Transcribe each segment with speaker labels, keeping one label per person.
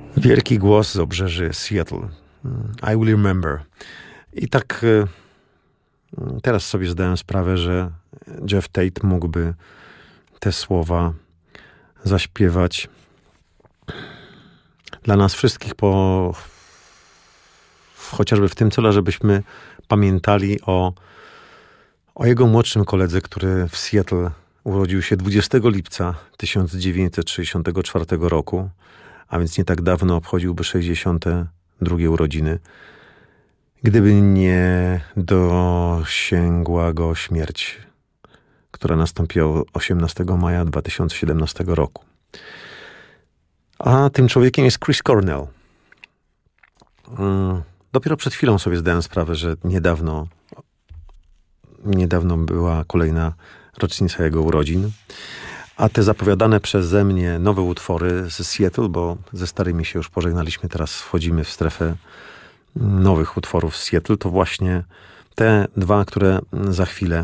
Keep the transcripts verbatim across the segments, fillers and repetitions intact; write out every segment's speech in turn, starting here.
Speaker 1: Wielki głos z obrzeży Seattle. I will remember. I tak teraz sobie zdałem sprawę, że Jeff Tate mógłby te słowa zaśpiewać dla nas wszystkich, po, chociażby w tym celu, żebyśmy pamiętali o, o jego młodszym koledze, który w Seattle urodził się dwudziestego lipca tysiąc dziewięćset sześćdziesiątego czwartego roku, a więc nie tak dawno obchodziłby sześćdziesiąte drugie urodziny, gdyby nie dosięgła go śmierć, która nastąpiła osiemnastego maja dwa tysiące siedemnastego roku. A tym człowiekiem jest Chris Cornell. Dopiero przed chwilą sobie zdałem sprawę, że niedawno, niedawno była kolejna rocznica jego urodzin, a te zapowiadane przeze mnie nowe utwory z Seattle, bo ze starymi się już pożegnaliśmy, teraz wchodzimy w strefę nowych utworów z Seattle, to właśnie te dwa, które za chwilę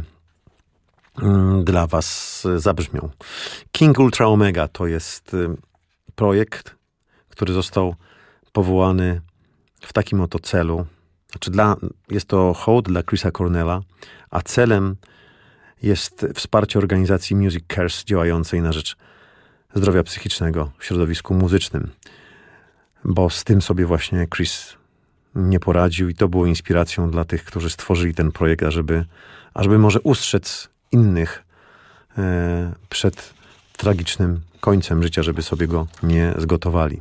Speaker 1: dla was zabrzmią. King Ultra Omega to jest projekt, który został powołany w takim oto celu. Znaczy dla, jest to hołd dla Chrisa Cornella, a celem jest wsparcie organizacji Music Cares działającej na rzecz zdrowia psychicznego w środowisku muzycznym. Bo z tym sobie właśnie Chris nie poradził i to było inspiracją dla tych, którzy stworzyli ten projekt, ażeby, ażeby może ustrzec innych e, przed tragicznym końcem życia, żeby sobie go nie zgotowali.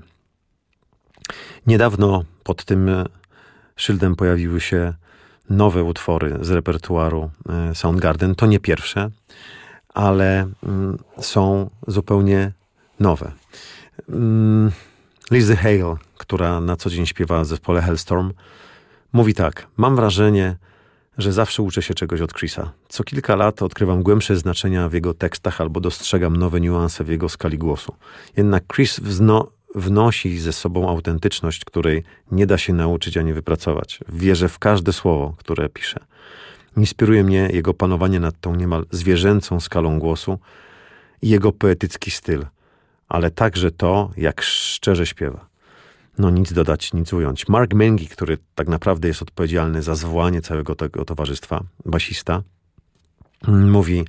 Speaker 1: Niedawno pod tym szyldem pojawiły się nowe utwory z repertuaru Soundgarden. To nie pierwsze, ale mm, są zupełnie nowe. Mm, Lizzy Hale, która na co dzień śpiewa w zespole Hellstorm, mówi tak: mam wrażenie, że zawsze uczę się czegoś od Chrisa. Co kilka lat odkrywam głębsze znaczenia w jego tekstach albo dostrzegam nowe niuanse w jego skali głosu. Jednak Chris wzno, wnosi ze sobą autentyczność, której nie da się nauczyć ani wypracować. Wierzę w każde słowo, które pisze. Inspiruje mnie jego panowanie nad tą niemal zwierzęcą skalą głosu i jego poetycki styl, ale także to, jak szczerze śpiewa. No nic dodać, nic ująć. Mark Mengi, który tak naprawdę jest odpowiedzialny za zwołanie całego tego towarzystwa, basista, mówi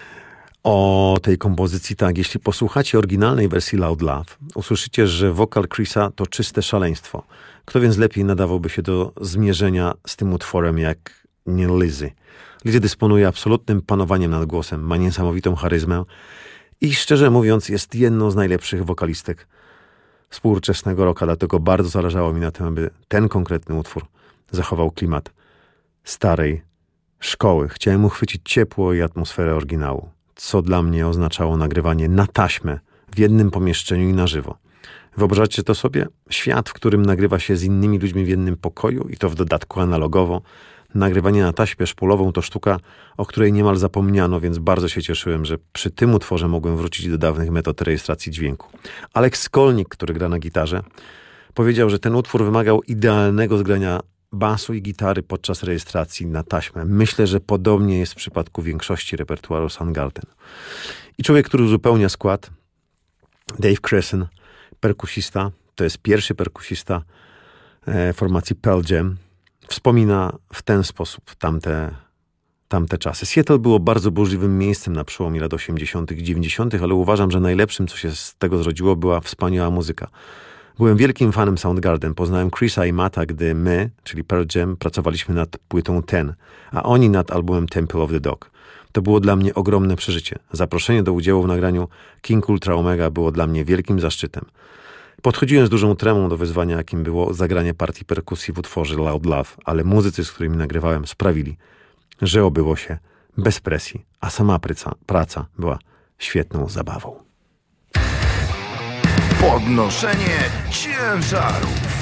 Speaker 1: o tej kompozycji tak: jeśli posłuchacie oryginalnej wersji Loud Love, usłyszycie, że wokal Chrisa to czyste szaleństwo. Kto więc lepiej nadawałby się do zmierzenia z tym utworem jak nie Lizzy? Lizzy dysponuje absolutnym panowaniem nad głosem, ma niesamowitą charyzmę i szczerze mówiąc jest jedną z najlepszych wokalistek współczesnego rocka, dlatego bardzo zależało mi na tym, aby ten konkretny utwór zachował klimat starej szkoły. Chciałem uchwycić ciepło i atmosferę oryginału, co dla mnie oznaczało nagrywanie na taśmę w jednym pomieszczeniu i na żywo. Wyobraźcie to sobie? Świat, w którym nagrywa się z innymi ludźmi w jednym pokoju i to w dodatku analogowo. Nagrywanie na taśmę szpulową to sztuka, o której niemal zapomniano, więc bardzo się cieszyłem, że przy tym utworze mogłem wrócić do dawnych metod rejestracji dźwięku. Alex Skolnik, który gra na gitarze, powiedział, że ten utwór wymagał idealnego zgrania basu i gitary podczas rejestracji na taśmę. Myślę, że podobnie jest w przypadku większości repertuaru Soundgarden. I człowiek, który uzupełnia skład, Dave Cresson, perkusista, to jest pierwszy perkusista e, formacji Pearl Jam, wspomina w ten sposób tamte, tamte czasy. Seattle było bardzo burzliwym miejscem na przełomie lat osiemdziesiątych i dziewięćdziesiątych, ale uważam, że najlepszym, co się z tego zrodziło, była wspaniała muzyka. Byłem wielkim fanem Soundgarden. Poznałem Chrisa i Matta, gdy my, czyli Pearl Jam, pracowaliśmy nad płytą Ten, a oni nad albumem Temple of the Dog. To było dla mnie ogromne przeżycie. Zaproszenie do udziału w nagraniu King Ultra Omega było dla mnie wielkim zaszczytem. Podchodziłem z dużą tremą do wyzwania, jakim było zagranie partii perkusji w utworze Loud Love, ale muzycy, z którymi nagrywałem, sprawili, że obyło się bez presji, a sama praca, praca była świetną zabawą.
Speaker 2: Podnoszenie ciężarów.